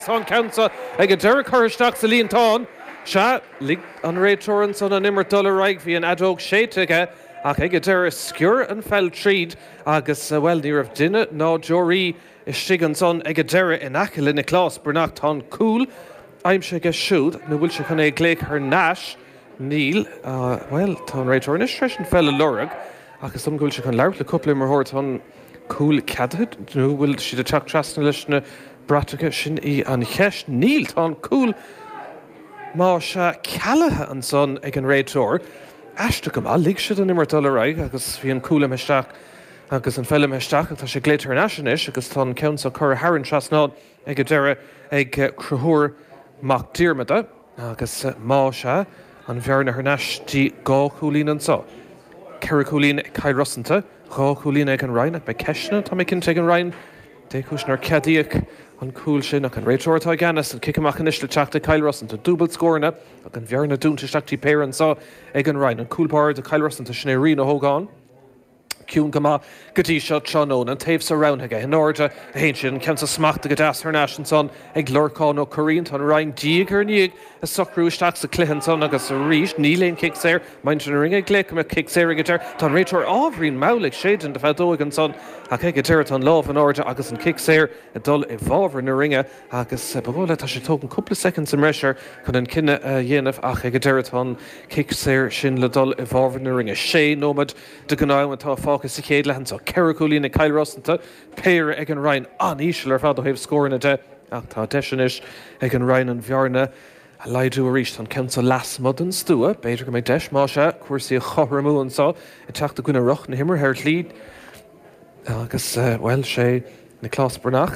Tá cansa ag go deir chuisteach sa líon tán. Se lig an réitoran son an immer dul raig hí an adóg séiteige ach ag go deir sciúr an fell tríd agus well ní rah duine ná Jorí is sigan son ag go deir in acil na clás brnach tá cool. Aim se go siúd na bhfuil se chun é gléic ar náis níl well tá an réitoran is treis an fell lorug agus some gúil se chun leir le cúpla mar thóir tá cool cadad nó bhfuil siad a teach trasna leis na bratacha sin í an cheist níl tá cool má se cealathe an son ag an réiteoir eiste go lig siad an immer dul raig agus bhí an coolla meisteach agus an fellile meisteach tá sé gléitar an eisiis agus tá ceann sa chur harann trasnád ag go deire ag cruthúr mac díormada agus má se an bhearna ar neistí gá choulín an sa. Ceir choulín cai rosanta, gá choulín ag an rain ag be ceisna tá mé cinn ag an rain déúsnar cedíoch an cool sin ach an réiteoirtá ganas an kicamach an isle teachta Kyle Rossanta dúbal scórna ach an bhearna dúntaisteachtaí péran sa ag an rain an coolpáir de Kyle Rossanta sinné rina hógáin. Ciún go gotí seo trónón an taobh sa roundthaige in orda a hén sin cean sa smachta go deas ar náisian son ag lorcáin ó choín tá rain díag ar níag a socrúisteach sa cluichean son agus a ríis níléon kick séir maint an ringe gléic me kick séir go deir tá réiteoir ábhrín málaigh séidan de fedóig an son ach ag go deir an láh an orda agus an kick séir a dul i bhábhar na ringe agus bhla tá sé tóg an cúpla seconds an reisir chun an cinenne dhéanamh ach ag go deir an kick séir sin le dul i bhábhar na ringe sé nómad de gnáim atá fágus sa chéad lehan sa ceir choulín ag Kyle Rossanta péire ag an rain aníisiil ar fad ó thaobh scóranna de ach tá deisenis ag an rain an bhearna a leidú a ríist an ceann sa lasmod an stúa beidir go méid deis má se cuasaí a chothramú an sa i teachta gúna roch na himar thir tlíd agus well sé na clás brnach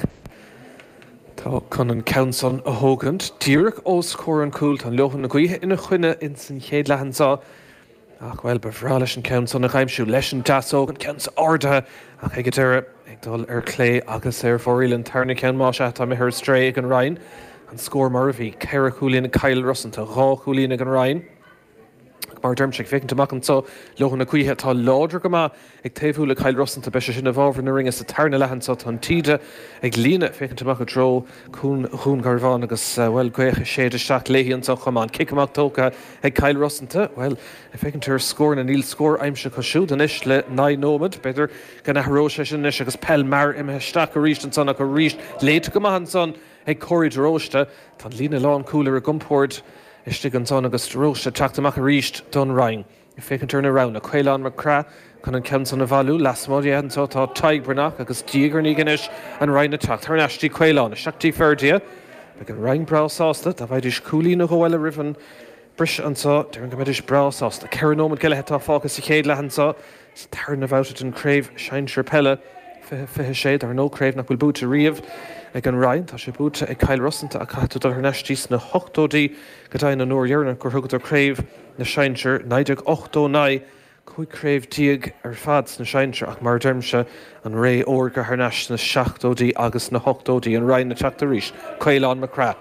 tá chun an ceann son a thógant díreach os cór an cúil an leochan na gaotha ina chuine in san chéad lehan sa ach well befrá leis an ceann son na chaimsú leis an deasóg an ceann sa orda ach ag go deire ag dul ar clé agus ar fóríil an tarna ceann má se tá mé thir stré ag an rain an scór mar a bhí ceir choulín Kyle Rossanta rá choulín ag an rain mar dermse fécinn amach an so leochan na cuithe tá láidir go ag taobhú le Kyle Rossanta be sin a bhábhar na ringe sa tarna lehan sa tá tíide ag lína fécinn amach a dro chun garbháin agus well gcuocha séad isteach léhíonn sa chumán kicamach tóca ag Kyle Rossanta well fécinn tar scór na níl scór aimse cosisiú den is le 9 nómad beidir gan athró sé sin is agus pell mar imeisteach go ríist an son ach go ríist léite go an son ag choirid róiste tá lína lán coolar a gumpóir Istig an son agus róiste teachtamach a ríist don rain. I fécinn turn around a chuileán mar crá chun an ceann san a bhú lasmóí an tá taig brnach agus díagar ní ganis an rainna teach tar neistí chuileán a seachtaí ferdia be an rain brasásta a bhaididir coolí na ghile rihan bris ansá dear an go méidir brasásta ceanómad geile tá fágus i chéad lehansa sa tarna bhhaute an craobh seinseir pelle fithe séad ar nócraobh nach bhfuil búta riamh ag an rain tá sé búta ag Kyle Rossanta a chaú ar neistís na 8ódaí go dtainn an nóirhearna gur thugad ar craobh na seinseir 9 chuig craobh díag ar fad na seinseir ach mar dermse an ré óga th neis na 6ódaí agus na 8ódaí an rain na teachta ríis chuileán mar crá.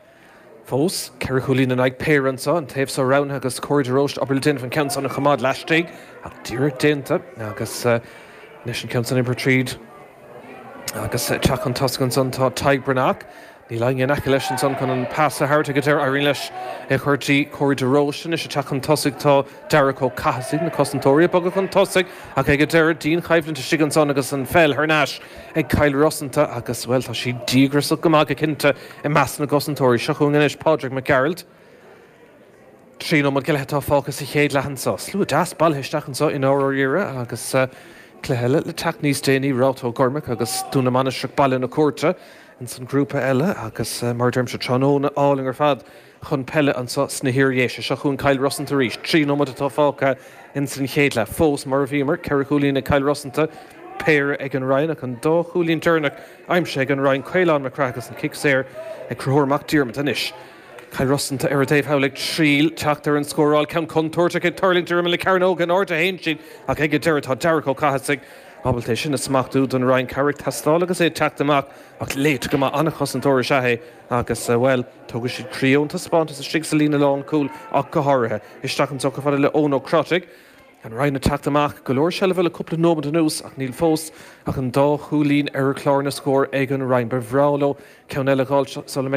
Fós ceir choulín an ag péransa an taobh sa roundtha agus cóidiróist abil duine fan ceann san na chamád leisteigh ach díreach déanta agus nes an ceann san impar tríd agus teach an toscan son tá taig brnach ní lein an aice leis an son chun an passa háirta go deir airí leis ag chuirtí cóidiróiste is teach an tosaigh tá deirech ó caiigh na cosantóirí bagad an tosaigh ach ag go deir dín chaimhlinn sigan son agus an fell th náis ag Kyle Rossanta agus bhfuil tá sí dígras go mag a cinnte i meas na cosantóirí seo chun inis Padraig McGarald trí nó geile tá fágus i chéad lehansa slú deas ballthisteach an so in áíire agus cléile le teach níos déanaí rátó gormach agus dúna mana se ballin na cuarta in san grúpa eile agus mar derm se trónóna áling ar fad chun pelle an sna hiréise se chun Kyle Rossanta ríis trí nómad atá fáca in san chéad le fós mar bhímar ceir choulín na Kyle Rossanta péire ag an rain ach an dó choulín turnach aimse ag an rain chuileán mar crachas an kick séir ag cruthúrach díormad inis. Kyle Rossanta ar a Dave Howlick tríl teachtar an scóráil ceann contorta ag tarling dúrma le Carnóg an orda hain sin ach ag go deir tá deirech ó caiigh Abalté sin na smachtú don rain carrick tastáil agus é teachtamach ach léit go anna chosantóir sethe agus well tugus siad críúnta spáanta sa stig sa lína lán cool ach go háirithe isteach an tucha fada le ón ó crotig An Ryan attacked amach golóir sellefil a couple of nómad an ús ach níl fós ach an dá chuúlín ar chlár na scór ag an Ryan Bevrálo ceann eile gáil